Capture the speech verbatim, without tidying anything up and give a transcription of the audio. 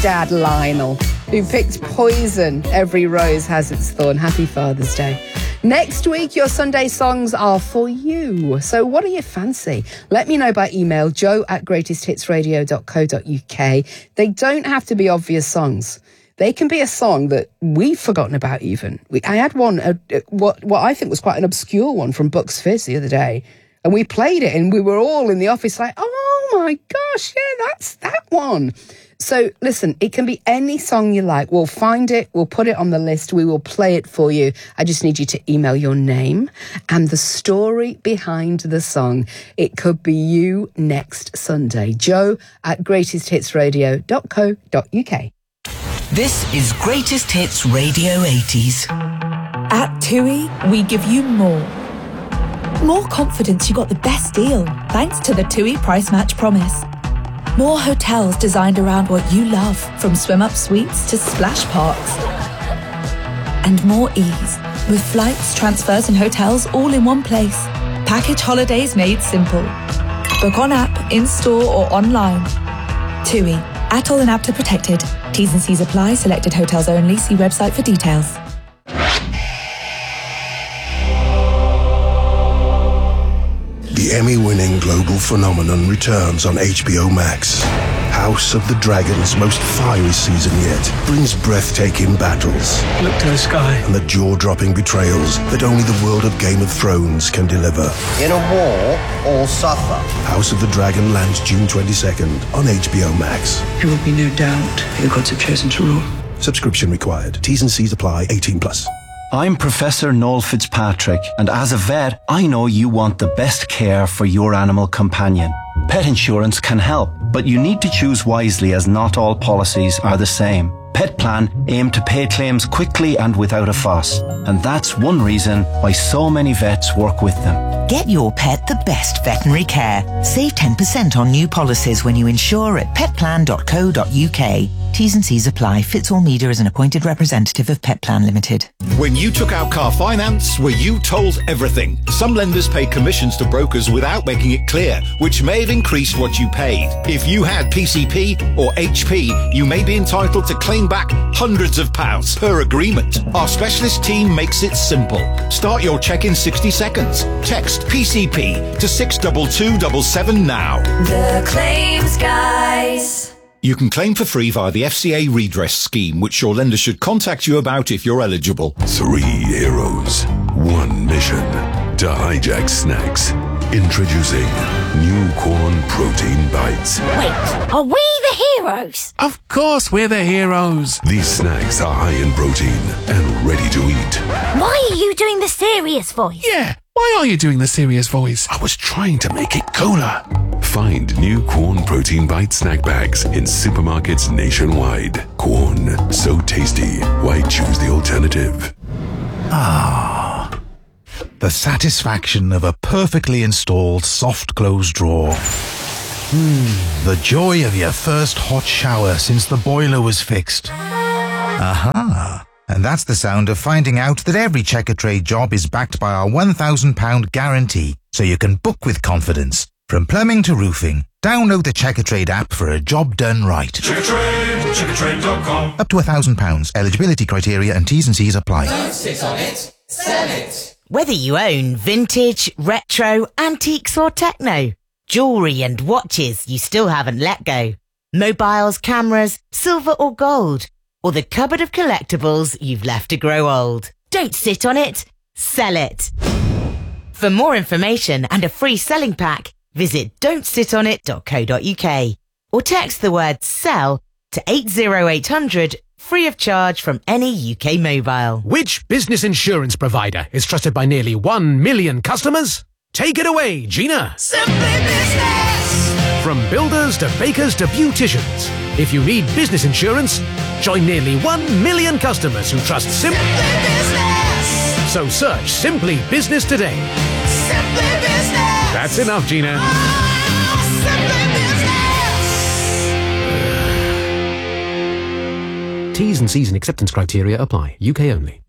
dad, Lionel, who picked Poison, Every Rose Has Its Thorn. Happy Father's Day. Next week, your Sunday songs are for you. So what do you fancy? Let me know by email, joe at greatest hits radio dot co dot uk. They don't have to be obvious songs. They can be a song that we've forgotten about even. We, I had one, uh, what, what I think was quite an obscure one from Bucks Fizz the other day. And we played it and we were all in the office like, oh my gosh, yeah, that's that one. So listen, it can be any song you like. We'll find it. We'll put it on the list. We will play it for you. I just need you to email your name and the story behind the song. It could be you next Sunday. Joe at greatest hits radio dot co dot uk. This is Greatest Hits Radio eighties. At TUI, we give you more. More confidence you got the best deal, thanks to the TUI Price Match Promise. More hotels designed around what you love, from swim-up suites to splash parks. And more ease, with flights, transfers and hotels all in one place. Package holidays made simple. Book on app, in-store or online. TUI, Atoll and APTA protected. T's and C's apply, selected hotels only. See website for details. The Emmy-winning global phenomenon returns on H B O Max. House of the Dragon's most fiery season yet brings breathtaking battles. Look to the sky. And the jaw-dropping betrayals that only the world of Game of Thrones can deliver. In a war, all suffer. House of the Dragon lands June twenty-second on H B O Max. There will be no doubt the gods have chosen to rule. Subscription required. T's and C's apply. eighteen plus. I'm Professor Noel Fitzpatrick, and as a vet, I know you want the best care for your animal companion. Pet insurance can help, but you need to choose wisely as not all policies are the same. Pet Plan aim to pay claims quickly and without a fuss, and that's one reason why so many vets work with them. Get your pet the best veterinary care. Save ten percent on new policies when you insure at pet plan dot co dot uk. T's and C's apply. Fitz Media is an appointed representative of Pet Plan Limited. When you took out car finance, were you told everything? Some lenders pay commissions to brokers without making it clear, which may have increased what you paid. If you had P C P or H P, you may be entitled to claim back hundreds of pounds per agreement. Our specialist team makes it simple. Start your check in sixty seconds. Text P C P to six two two seven seven now. The Claims Guys. You can claim for free via the F C A redress scheme, which your lender should contact you about if you're eligible. Three heroes, one mission: to hijack snacks. Introducing new corn protein bites. Wait, are we the heroes? Of course we're the heroes. These snacks are high in protein and ready to eat. Why are you doing the serious voice? Yeah, why are you doing the serious voice? I was trying to make it cooler. Find new Corn Protein Bite snack bags in supermarkets nationwide. Corn, so tasty. Why choose the alternative? Ah, the satisfaction of a perfectly installed soft close drawer. Hmm, the joy of your first hot shower since the boiler was fixed. Aha! And that's the sound of finding out that every Checkatrade job is backed by our one thousand pounds guarantee, so you can book with confidence. From plumbing to roofing, download the Checkatrade app for a job done right. Checkatrade, checkatrade dot com. Up to one thousand pounds. Eligibility criteria and T's and C's apply. Don't sit on it, sell it. Whether you own vintage, retro, antiques or techno, jewellery and watches you still haven't let go, mobiles, cameras, silver or gold, or the cupboard of collectibles you've left to grow old. Don't sit on it, sell it. For more information and a free selling pack, visit don't sit on it dot co dot uk or text the word SELL to eight zero eight hundred, free of charge from any U K mobile. Which business insurance provider is trusted by nearly one million customers? Take it away, Gina. Simply Business. From builders to bakers to beauticians, if you need business insurance, join nearly one million customers who trust Simply Business. So search Simply Business today. Simply Business. That's enough, Gina. Oh, Simply Business. T's and C's and acceptance criteria apply. U K only.